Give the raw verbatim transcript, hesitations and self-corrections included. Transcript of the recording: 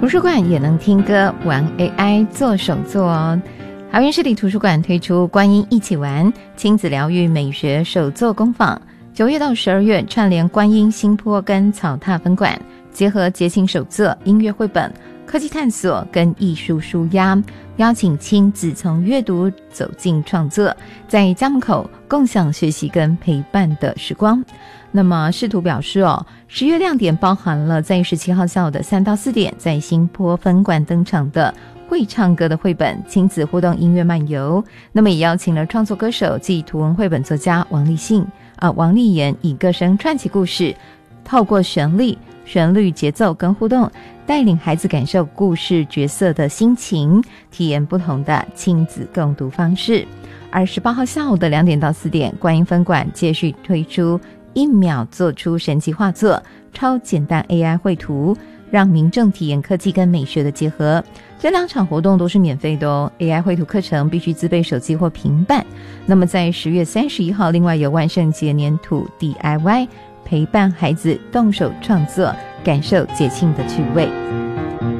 图书馆也能听歌，玩 A I 做手作哦。桃园市立图书馆推出观音一起玩亲子疗愈美学手作工坊，九月到十二月串联观音、新坡跟草踏分馆，结合节庆手作、音乐绘本、科技探索跟艺术舒压，邀请亲子从阅读走进创作，在家门口共享学习跟陪伴的时光。那么视图表示哦，十月亮点包含了在十七号下午的三到四点在新坡分馆登场的会唱歌的绘本亲子互动音乐漫游，那么也邀请了创作歌手暨图文绘本作家王立信啊王立言，以歌声串起故事，透过旋律、旋律节奏跟互动，带领孩子感受故事角色的心情，体验不同的亲子共读方式。而十八号下午的两点到四点，观音分馆继续推出一秒做出神奇画作超简单 A I 绘图，让民众体验科技跟美学的结合。这两场活动都是免费的哦， A I 绘图课程必须自备手机或平板。那么在十月三十一号，另外有万圣节粘土 D I Y， 陪伴孩子动手创作，感受节庆的趣味。